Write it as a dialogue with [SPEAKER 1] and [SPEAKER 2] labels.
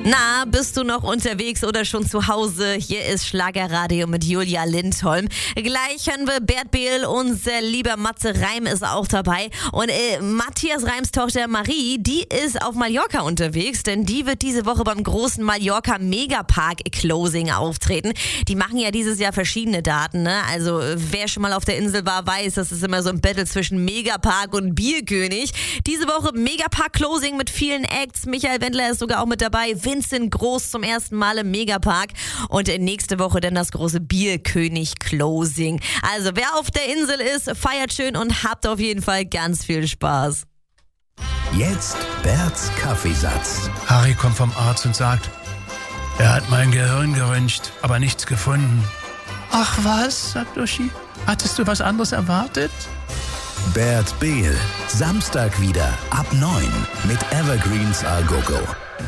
[SPEAKER 1] Na, bist du noch unterwegs oder schon zu Hause? Hier ist Schlagerradio mit Julia Lindholm. Gleich hören wir Bert Behl, unser lieber Matze Reim ist auch dabei. Und Matthias Reims Tochter Marie, die ist auf Mallorca unterwegs, denn die wird diese Woche beim großen Mallorca Megapark Closing auftreten. Die machen ja dieses Jahr verschiedene Daten, ne? Also wer schon mal auf der Insel war, weiß, das ist immer so ein Battle zwischen Megapark und Bierkönig. Diese Woche Megapark Closing mit vielen Acts. Michael Wendler ist sogar auch mit dabei. Vincent Groß zum ersten Mal im Megapark. Und nächste Woche dann das große Bierkönig Closing. Also wer auf der Insel ist, feiert schön und habt auf jeden Fall ganz viel Spaß.
[SPEAKER 2] Jetzt Berts Kaffeesatz.
[SPEAKER 3] Harry kommt vom Arzt und sagt, er hat mein Gehirn geröntgt, aber nichts gefunden. Ach was, sagt Uschi. Hattest du was anderes erwartet?
[SPEAKER 2] Bert Behl, Samstag wieder ab 9 mit Evergreens Al Gogo.